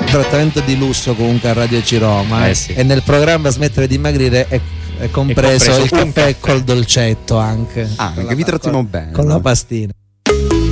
trattamento di lusso comunque a Radio Ciroma, sì. e nel programma Smettere di dimagrire è compreso il caffè col dolcetto anche. Anche vi trattiamo bene. Con la pastina.